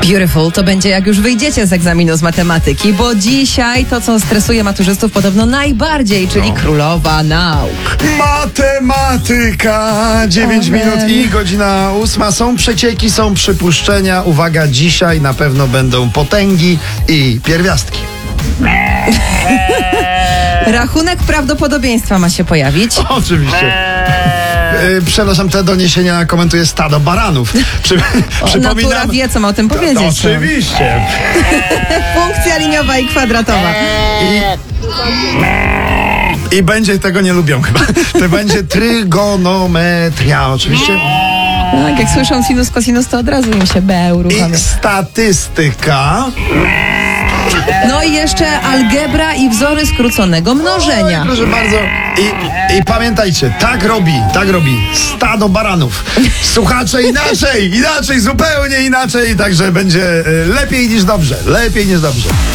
Beautiful to będzie, jak już wyjdziecie z egzaminu z matematyki, bo dzisiaj to, co stresuje maturzystów podobno najbardziej, czyli królowa nauk. Matematyka, 9 minut i godzina 8. Są przecieki, są przypuszczenia. Uwaga, dzisiaj na pewno będą potęgi i pierwiastki. Rachunek prawdopodobieństwa ma się pojawić. Oczywiście. Przepraszam, te doniesienia komentuje stado baranów. Natura wie, co ma o tym powiedzieć. Oczywiście. Funkcja liniowa i kwadratowa. I będzie, tego nie lubią chyba. To będzie trygonometria, oczywiście. Tak, jak słyszą sinus, kosinus, to od razu im się uruchamia. I statystyka. No i jeszcze algebra i wzory skróconego mnożenia. Oj, proszę bardzo. I pamiętajcie, tak robi stado baranów. Słuchacze inaczej, zupełnie inaczej. Także będzie lepiej niż dobrze.